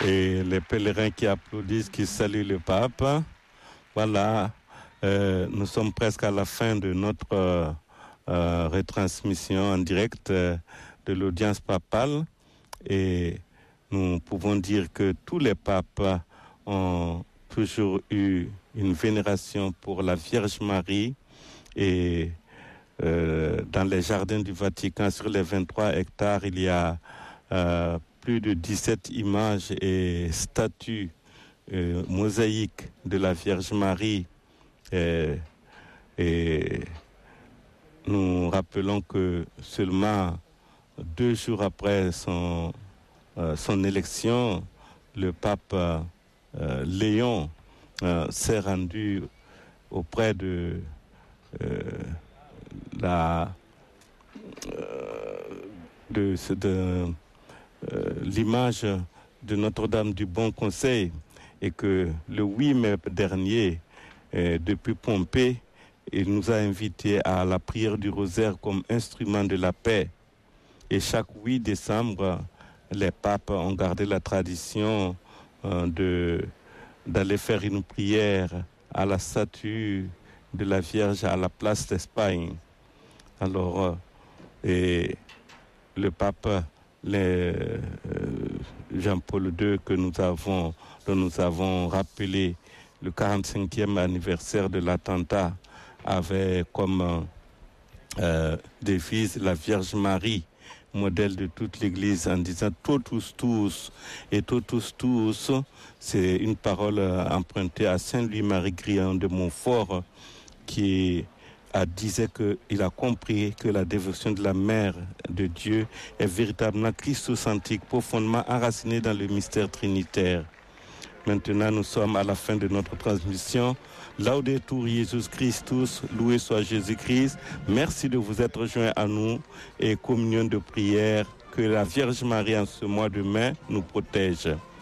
et les pèlerins qui applaudissent, qui saluent le pape. Voilà, nous sommes presque à la fin de notre retransmission en direct de l'audience papale et nous pouvons dire que tous les papes ont toujours eu une vénération pour la Vierge Marie et dans les jardins du Vatican, sur les 23 hectares, il y a plus de 17 images et statues mosaïques de la Vierge Marie. Et nous rappelons que seulement 2 jours après son élection, le pape Léon s'est rendu auprès de l'image de Notre-Dame du Bon Conseil et que le 8 mai dernier, depuis Pompée, il nous a invités à la prière du rosaire comme instrument de la paix. Et chaque 8 décembre, les papes ont gardé la tradition d'aller faire une prière à la statue de la Vierge à la place d'Espagne. Alors, et le pape Jean-Paul II dont nous avons rappelé le 45e anniversaire de l'attentat avait comme devise la Vierge Marie, modèle de toute l'Église, en disant totus tous. Et totus tous, c'est une parole empruntée à Saint Louis-Marie Grillon de Montfort qui disait qu'il a compris que la dévotion de la Mère de Dieu est véritablement christocentrique, profondément enracinée dans le mystère trinitaire. Maintenant, nous sommes à la fin de notre transmission. Laudetur Jesus Christus, loué soit Jésus-Christ. Merci de vous être joints à nous et communion de prière. Que la Vierge Marie en ce mois de mai nous protège.